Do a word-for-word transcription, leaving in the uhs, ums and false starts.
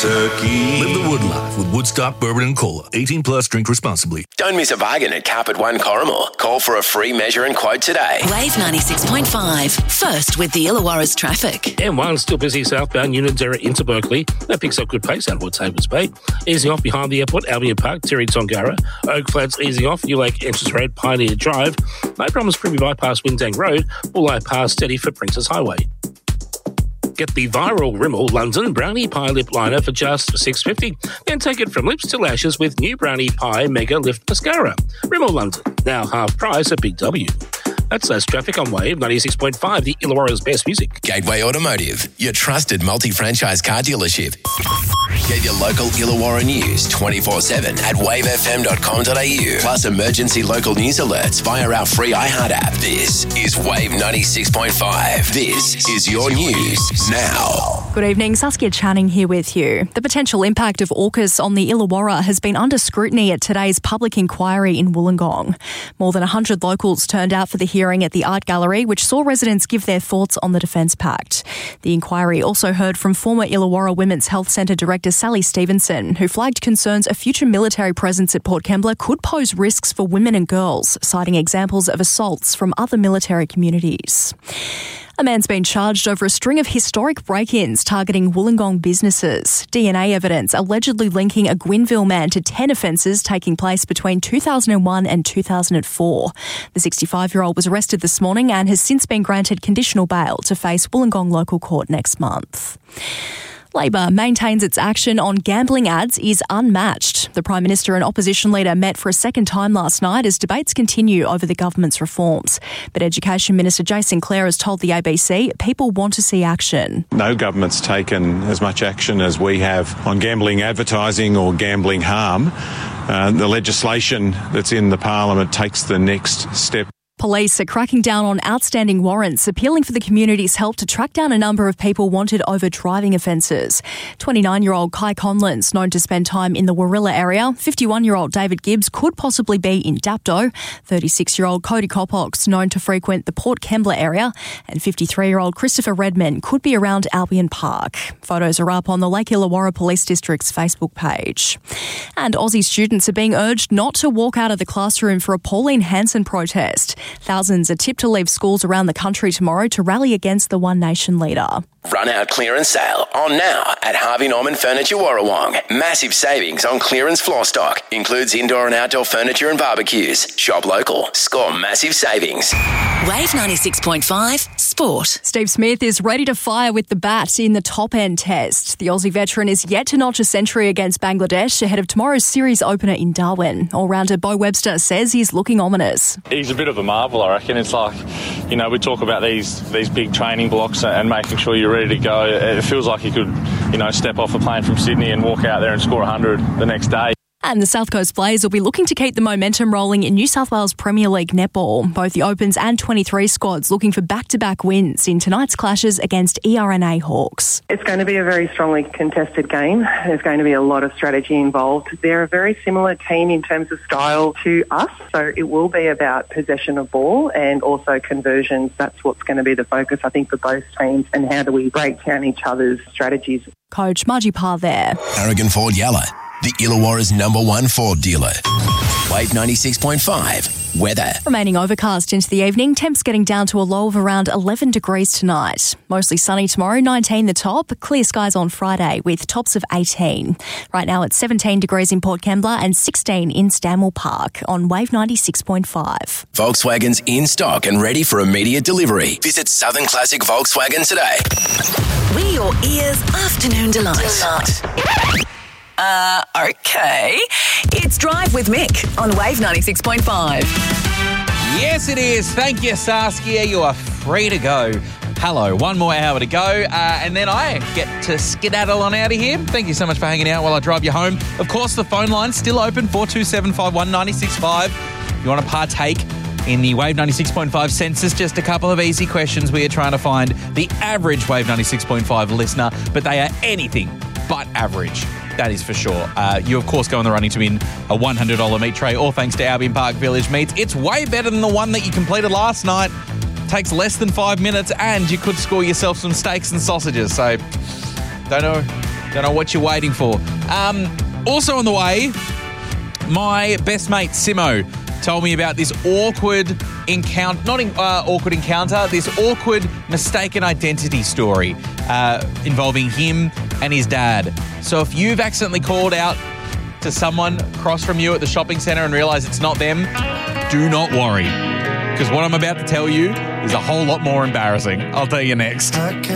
turkey. Live the Wood life with Woodstock Bourbon and Cola. eighteen plus, drink responsibly. Don't miss a bargain at Carpet One Corrimal. Call for a free measure and quote today. Wave ninety-six point five. First with the Illawarra's traffic. M one still busy southbound Unanderra into Berkeley. That picks up good pace out of Port Tables Bay. Easing off behind the airport, Albion Park, Terry Tongara. Oak Flats easing off, New Lake Entrance Road, Pioneer Drive. No problems, Privy Bypass, Windang Road. Bulleye Pass steady for Princes Highway. Get the viral Rimmel London Brownie Pie Lip Liner for just six dollars fifty. Then take it from lips to lashes with new Brownie Pie Mega Lift Mascara. Rimmel London, now half price at Big W. That's less traffic on Wave ninety-six point five, the Illawarra's best music. Gateway Automotive, your trusted multi-franchise car dealership. Get your local Illawarra news twenty-four seven at wave f m dot com dot a u. Plus emergency local news alerts via our free iHeart app. This is Wave ninety-six point five. This is your news now. Good evening, Saskia Channing here with you. The potential impact of AUKUS on the Illawarra has been under scrutiny at today's public inquiry in Wollongong. More than one hundred locals turned out for the hearing at the Art Gallery, which saw residents give their thoughts on the Defence Pact. The inquiry also heard from former Illawarra Women's Health Centre Director Sally Stevenson, who flagged concerns a future military presence at Port Kembla could pose risks for women and girls, citing examples of assaults from other military communities. A man's been charged over a string of historic break-ins targeting Wollongong businesses. D N A evidence allegedly linking a Gwynville man to ten offences taking place between two thousand one and two thousand four. The sixty-five-year-old was arrested this morning and has since been granted conditional bail to face Wollongong local court next month. Labor maintains its action on gambling ads is unmatched. The Prime Minister and opposition leader met for a second time last night as debates continue over the government's reforms. But Education Minister Jay Sinclair has told the A B C people want to see action. No government's taken as much action as we have on gambling advertising or gambling harm. Uh, the legislation that's in the Parliament takes the next step. Police are cracking down on outstanding warrants, appealing for the community's help to track down a number of people wanted over driving offences. twenty-nine-year-old Kai Conlon's known to spend time in the Warilla area. fifty-one-year-old David Gibbs could possibly be in Dapto. thirty-six-year-old Cody Copox known to frequent the Port Kembla area. And fifty-three-year-old Christopher Redman could be around Albion Park. Photos are up on the Lake Illawarra Police District's Facebook page. And Aussie students are being urged not to walk out of the classroom for a Pauline Hanson protest. Thousands are tipped to leave schools around the country tomorrow to rally against the One Nation leader. Run out clearance sale on now at Harvey Norman Furniture Warrawong. Massive savings on clearance floor stock. Includes indoor and outdoor furniture and barbecues. Shop local. Score massive savings. Wave ninety-six point five Sport. Steve Smith is ready to fire with the bat in the top-end test. The Aussie veteran is yet to notch a century against Bangladesh ahead of tomorrow's series opener in Darwin. All-rounder Bo Webster says he's looking ominous. He's a bit of a marvel, I reckon. It's like, you know, we talk about these these big training blocks and making sure you're ready to go. It feels like he could, you know, step off a plane from Sydney and walk out there and score one hundred the next day. And the South Coast Blaze will be looking to keep the momentum rolling in New South Wales Premier League netball. Both the Opens and twenty-three squads looking for back-to-back wins in tonight's clashes against E R N A Hawks. It's going to be a very strongly contested game. There's going to be a lot of strategy involved. They're a very similar team in terms of style to us, so it will be about possession of ball and also conversions. That's what's going to be the focus, I think, for both teams, and how do we break down each other's strategies. Coach Margie Parr there. Aragon Ford Yalla, the Illawarra's number one Ford dealer. Wave ninety-six point five. Weather. Remaining overcast into the evening. Temps getting down to a low of around eleven degrees tonight. Mostly sunny tomorrow, nineteen the top. Clear skies on Friday with tops of eighteen. Right now it's seventeen degrees in Port Kembla and sixteen in Stanwell Park on Wave ninety-six point five. Volkswagen's in stock and ready for immediate delivery. Visit Southern Classic Volkswagen today. We're your ears afternoon delight. delight. Uh, okay. It's Drive with Mick on Wave ninety-six point five. Yes, it is. Thank you, Saskia. You are free to go. Hello, one more hour to go, uh, and then I get to skedaddle on out of here. Thank you so much for hanging out while I drive you home. Of course, the phone line's still open, four two seven, five one nine six five. If you want to partake in the Wave ninety-six point five census, just a couple of easy questions. We are trying to find the average Wave ninety-six point five listener, but they are anything but average. That is for sure. Uh, you, of course, go on the running to win a one hundred dollars meat tray, all thanks to Albion Park Village Meats. It's way better than the one that you completed last night. Takes less than five minutes, and you could score yourself some steaks and sausages. So, don't know Don't know what you're waiting for. Um, also on the way, my best mate Simo told me about this awkward encounter, not in, uh, awkward encounter, this awkward mistaken identity story uh, involving him and his dad. So if you've accidentally called out to someone across from you at the shopping centre and realise it's not them, do not worry. Because what I'm about to tell you is a whole lot more embarrassing. I'll tell you next.